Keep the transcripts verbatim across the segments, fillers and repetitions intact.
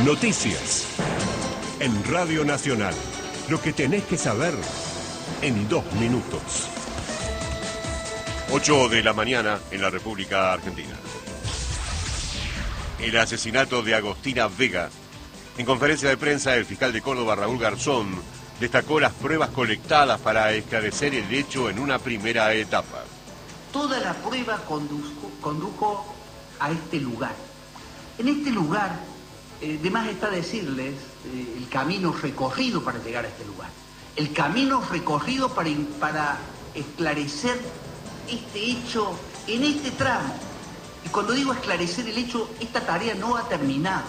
Noticias. En Radio Nacional. Lo que tenés que saber en dos minutos. ocho de la mañana en la República Argentina. El asesinato de Agostina Vega. En conferencia de prensa, el fiscal de Córdoba, Raúl Garzón, destacó las pruebas colectadas para esclarecer el hecho en una primera etapa. Toda la prueba condujo, condujo a este lugar. En este lugar, eh, de más está decirles eh, el camino recorrido para llegar a este lugar. El camino recorrido para, para esclarecer este hecho en este tramo. Y cuando digo esclarecer el hecho, esta tarea no ha terminado.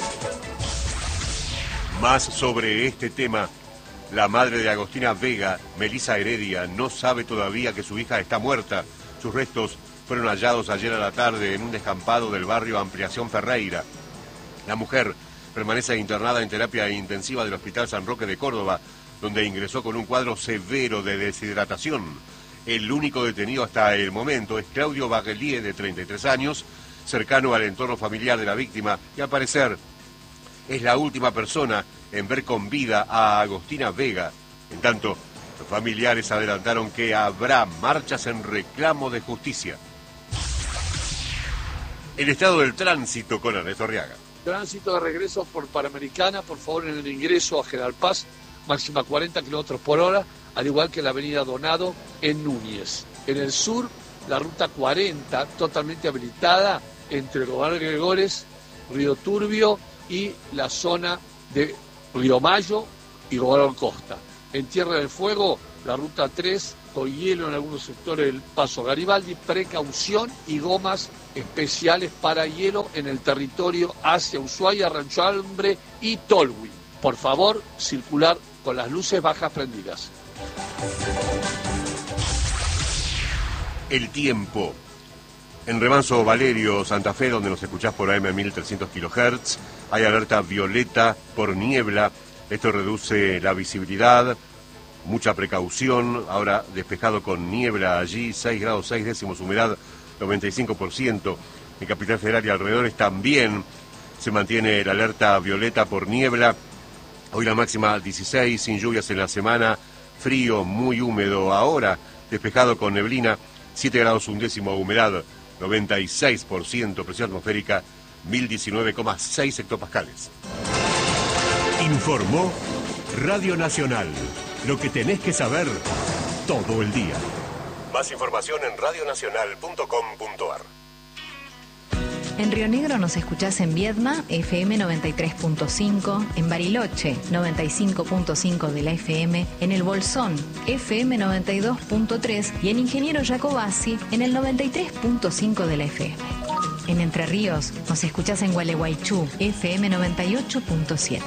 Más sobre este tema, la madre de Agostina Vega, Melisa Heredia, no sabe todavía que su hija está muerta. Sus restos fueron hallados ayer a la tarde en un descampado del barrio Ampliación Ferreira. La mujer permanece internada en terapia intensiva del Hospital San Roque de Córdoba, donde ingresó con un cuadro severo de deshidratación. El único detenido hasta el momento es Claudio Bagelier, de treinta y tres años, cercano al entorno familiar de la víctima, y al parecer es la última persona en ver con vida a Agostina Vega. En tanto, los familiares adelantaron que habrá marchas en reclamo de justicia. El estado del tránsito con Ernesto Arriaga. Tránsito de regreso por Panamericana, por favor, en el ingreso a General Paz, máxima cuarenta kilómetros por hora, al igual que la avenida Donado en Núñez. En el sur, la ruta cuarenta, totalmente habilitada entre Gobernador Gregores, Río Turbio y la zona de Río Mayo y Gobernador Costa. En Tierra del Fuego, la ruta tres, con hielo en algunos sectores del Paso Garibaldi, precaución y gomas especiales para hielo en el territorio hacia Ushuaia, Rancho Hambre y Tolwyn. Por favor, circular con las luces bajas prendidas. El tiempo. En Remanso Valerio, Santa Fe, donde nos escuchás por A M mil trescientos kilohertz, hay alerta violeta por niebla. Esto reduce la visibilidad, mucha precaución. Ahora despejado con niebla allí, seis grados seis décimos, humedad noventa y cinco por ciento. En Capital Federal y alrededores también se mantiene la alerta violeta por niebla. Hoy la máxima dieciséis, sin lluvias en la semana, frío, muy húmedo. Ahora despejado con neblina, siete grados un décimo, humedad noventa y seis por ciento, presión atmosférica mil diecinueve coma seis hectopascales. Informó Radio Nacional. Lo que tenés que saber todo el día. Más información en radio nacional punto com punto a r. En Río Negro nos escuchás en Viedma, F M noventa y tres punto cinco, en Bariloche, noventa y cinco punto cinco de la F M, en El Bolsón, F M noventa y dos punto tres y en Ingeniero Jacobasi, en el noventa y tres punto cinco de la F M. En Entre Ríos nos escuchás en Gualeguaychú, F M noventa y ocho punto siete.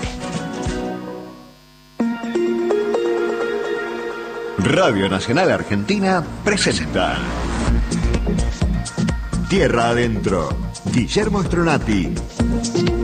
Radio Nacional Argentina presenta Tierra Adentro. Guillermo Stronati.